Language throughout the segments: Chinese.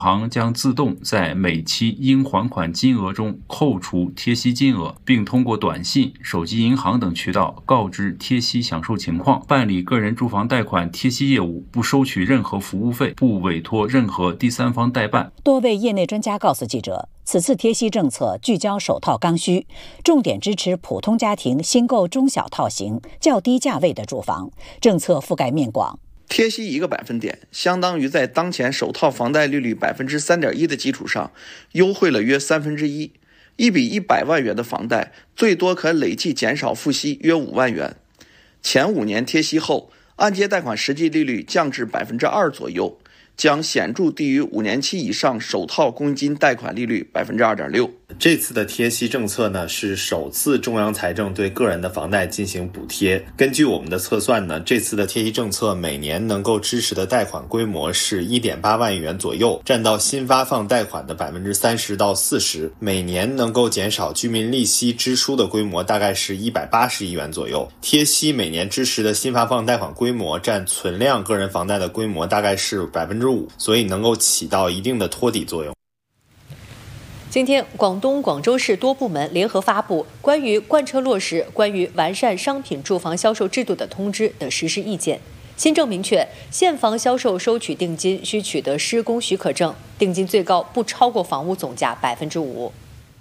行将自动在每期应还款金额中扣除贴息金额，并通过短信、手机银行等渠道告知贴息享受情况。办理个人住房贷款贴息业务不收取任何服务费，不委托任何第三方代办。 多位业内专家告诉记者，此次贴息政策聚焦首套刚需，重点支持普通家庭新购中小套型、较低价位的住房，政策覆盖面广。 贴息1个百分点，相当于在当前首套房贷利率3.1%的基础上，优惠了约1/3。一笔100万元的房贷，最多可累计减少付息约5万元。前5年贴息后，按揭贷款实际利率降至2%左右，将显著低于5年期以上首套公积金贷款利率2.6%。 这次的贴息政策呢，是首次中央财政对个人的房贷进行补贴。根据我们的测算呢，这次的贴息政策每年能够支持的贷款规模是1.8万亿元左右，占到新发放贷款的30%到40%。每年能够减少居民利息支出的规模大概是180亿元左右。贴息每年支持的新发放贷款规模占存量个人房贷的规模大概是5%，所以能够起到一定的托底作用。 今天，广东广州市多部门联合发布关于贯彻落实关于完善商品住房销售制度的通知的实施意见。新政明确，现房销售收取定金需取得施工许可证，定金最高不超过房屋总价5%。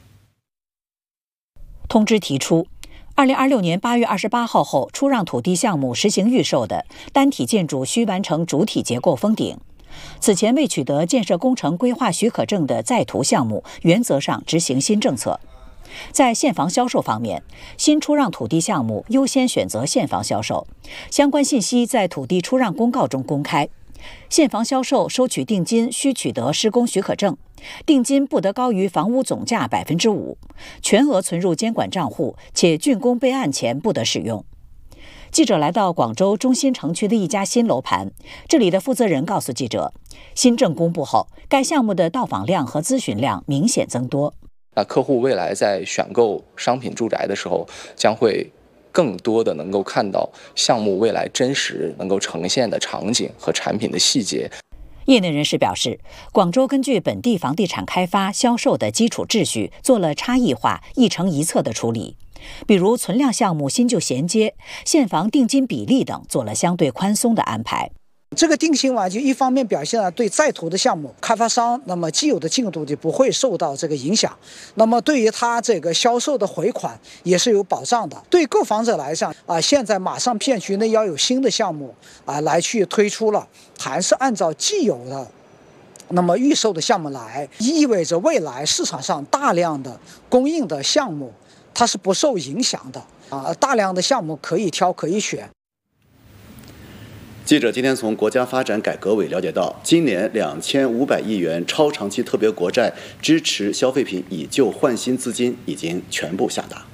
通知提出，2026年8月28号后出让土地项目实行预售的单体建筑需完成主体结构封顶。此前未取得建设工程规划许可证的在途项目，原则上执行新政策。在现房销售方面，新出让土地项目优先选择现房销售，相关信息在土地出让公告中公开。现房销售收取定金需取得施工许可证，定金不得高于房屋总价5%，全额存入监管账户，且竣工备案前不得使用。记者来到广州中心城区的一家新楼盘，这里的负责人告诉记者，新政公布后，该项目的到访量和咨询量明显增多。 客户未来在选购商品住宅的时候，将会更多的能够看到项目未来真实能够呈现的场景和产品的细节。 业内人士表示，广州根据本地房地产开发销售的基础秩序，做了差异化、一城一策的处理。比如存量项目新旧衔接、现房定金比例等做了相对宽松的安排。 这个定型就一方面表现了对在途的项目开发商那么既有的进度就不会受到这个影响，那么对于他这个销售的回款也是有保障的。对购房者来讲现在马上片区内要有新的项目来去推出了，还是按照既有的那么预售的项目来，意味着未来市场上大量的供应的项目它是不受影响的大量的项目可以挑可以选。 记者今天从国家发展改革委了解到，今年2500亿元超长期特别国债支持消费品以旧换新资金已经全部下达。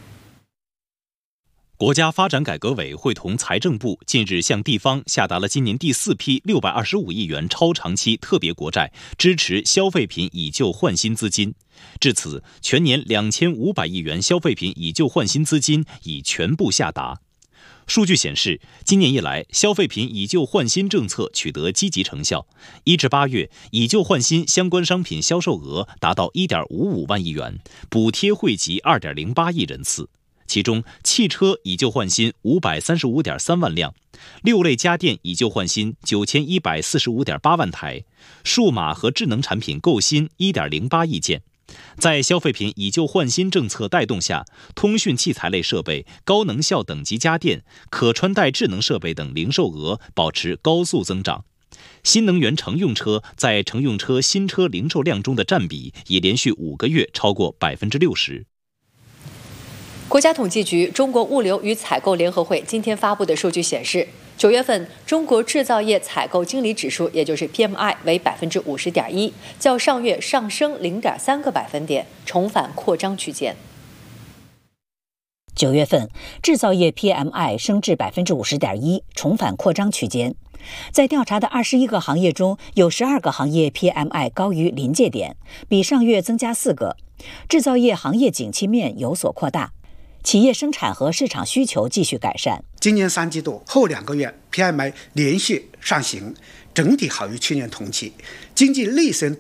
国家发展改革委会同财政部近日向地方下达了今年第4批625亿元超长期特别国债，支持消费品以旧换新资金。至此，全年2500亿元消费品以旧换新资金已全部下达。数据显示，今年以来，消费品以旧换新政策取得积极成效。1至8月，以旧换新相关商品销售额达到1.55万亿元，补贴惠及2.08亿人次。其中，汽车以旧换新535.3万辆，6类家电以旧换新9145.8万台，数码和智能产品购新1.08亿件。在消费品以旧换新政策带动下，通讯器材类设备、高能效等级家电、可穿戴智能设备等零售额保持高速增长。新能源乘用车在乘用车新车零售量中的占比已连续5个月超过60%。 国家统计局中国物流与采购联合会今天发布的数据显示，9月份中国制造业采购经理指数，也就是 PMI 为50.1%，较上月上升0.3个百分点，重返扩张区间。 9月份制造业 PMI 升至50.1%，重返扩张区间。在调查的21个行业中，有12个行业 PMI 高于临界点，比上月增加4个。制造业行业景气面有所扩大，企业生产和市场需求继续改善。 今年3季度后2个月 PMI 连续上行， 整体好于去年同期，经济内生